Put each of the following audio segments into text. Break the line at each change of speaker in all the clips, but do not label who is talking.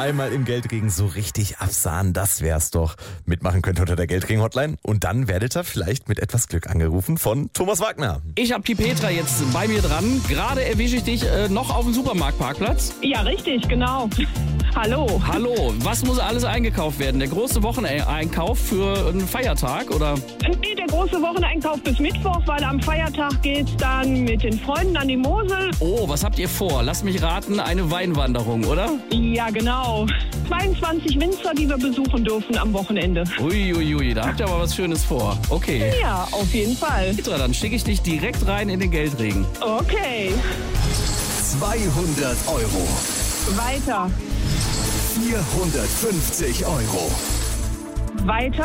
einmal im Geldregen so richtig absahen, das wär's doch. Mitmachen könnt ihr unter der Geldregen-Hotline und dann werdet ihr vielleicht mit etwas Glück angerufen von Thomas Wagner.
Ich habe die Petra jetzt bei mir dran. Gerade erwische ich dich noch auf dem Supermarktparkplatz.
Ja, richtig, genau. Hallo.
Hallo, was muss alles eingekauft werden? Der große Wocheneinkauf für einen Feiertag, oder?
Nee, der große Wocheneinkauf bis Mittwoch, weil am Feiertag geht's dann mit den Freunden an die Mosel.
Oh, was habt ihr vor? Lass mich raten, eine Weinwanderung, oder?
Ja, genau. 22 Winzer, die wir besuchen dürfen am Wochenende.
Uiuiui, da habt ihr aber was Schönes vor. Okay.
Ja, auf jeden Fall.
Petra, dann schicke ich dich direkt rein in den Geldregen.
Okay.
200 Euro.
Weiter.
450 Euro.
Weiter.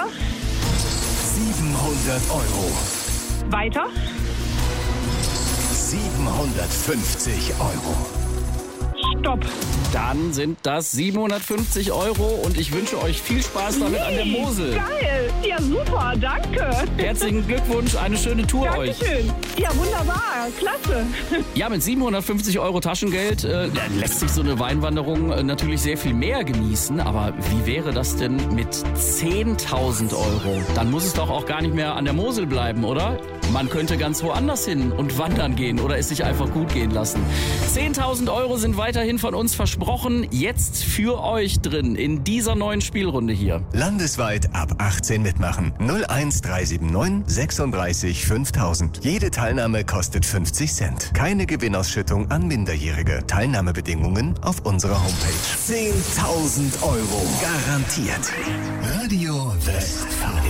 700 Euro.
Weiter.
750 Euro.
Stopp.
Dann sind das 750 Euro und ich wünsche euch viel Spaß damit an der Mosel.
Geil. Ja, super. Danke.
Herzlichen Glückwunsch, eine schöne Tour euch.
Dankeschön. Ja, wunderbar. Klasse.
Ja, mit 750 Euro Taschengeld lässt sich so eine Weinwanderung natürlich sehr viel mehr genießen. Aber wie wäre das denn mit 10.000 Euro? Dann muss es doch auch gar nicht mehr an der Mosel bleiben, oder? Man könnte ganz woanders hin und wandern gehen oder es sich einfach gut gehen lassen. 10.000 Euro sind weiterhin von uns versprochen. Jetzt für euch drin in dieser neuen Spielrunde hier.
Landesweit ab 18 mitmachen. 01379 36 5000. Jede Teilnahme kostet 50 Cent. Keine Gewinnausschüttung an Minderjährige. Teilnahmebedingungen auf unserer Homepage. 10.000 Euro. Garantiert. Radio Westfalen.